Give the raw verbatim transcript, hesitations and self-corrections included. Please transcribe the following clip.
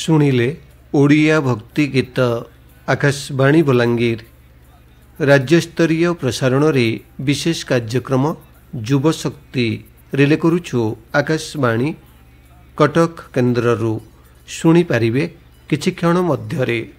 शुणिले ओडिया भक्ति गीत आकाशवाणी बलांगीर राज्यस्तरीय प्रसारण रे विशेष कार्यक्रम युव शक्ति रिले करुछु आकाशवाणी कटक केन्द्ररू शुणी पारिबे किछि क्षण मध्यरे।